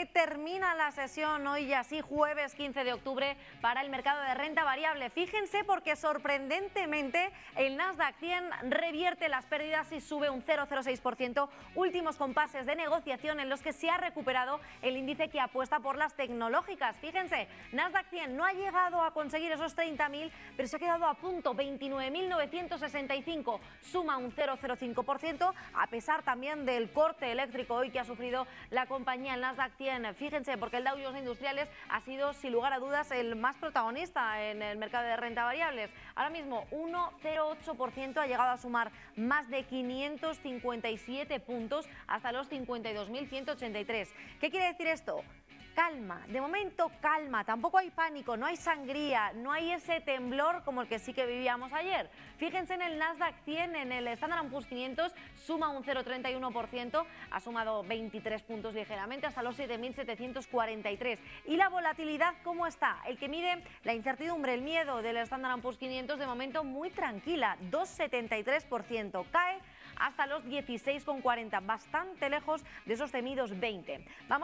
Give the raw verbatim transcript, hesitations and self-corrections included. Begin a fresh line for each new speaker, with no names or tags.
que termina la sesión hoy y así jueves quince de octubre para el mercado de renta variable. Fíjense porque sorprendentemente el Nasdaq cien revierte las pérdidas y sube un cero coma cero seis por ciento. Últimos compases de negociación en los que se ha recuperado el índice que apuesta por las tecnológicas. Fíjense, Nasdaq cien no ha llegado a conseguir esos treinta mil, pero se ha quedado a punto, veintinueve mil novecientos sesenta y cinco, suma un cero coma cero cinco por ciento, a pesar también del corte eléctrico hoy que ha sufrido la compañía, el Nasdaq cien. Fíjense, porque el Dow Jones Industriales ha sido, sin lugar a dudas, el más protagonista en el mercado de renta variables. Ahora mismo, uno coma cero ocho por ciento, ha llegado a sumar más de quinientos cincuenta y siete puntos hasta los cincuenta y dos mil ciento ochenta y tres. ¿Qué quiere decir esto? Calma, de momento calma, tampoco hay pánico, no hay sangría, no hay ese temblor como el que sí que vivíamos ayer. Fíjense en el Nasdaq cien, en el Standard and Poor's quinientos, suma un cero coma treinta y uno por ciento, ha sumado veintitrés puntos ligeramente hasta los siete mil setecientos cuarenta y tres. ¿Y la volatilidad cómo está? El que mide la incertidumbre, el miedo del Standard and Poor's quinientos, de momento muy tranquila, dos coma setenta y tres por ciento, cae hasta los dieciséis coma cuarenta, bastante lejos de esos temidos veinte. Vamos